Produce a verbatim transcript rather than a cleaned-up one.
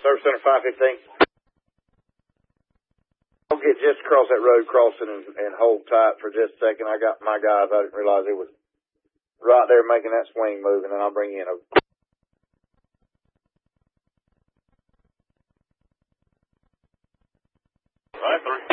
Service Center five fifteen. I'll get just across that road crossing and, and hold tight for just a second. I got my guys. I didn't realize it was right there making that swing move, and then I'll bring you in. A Five three.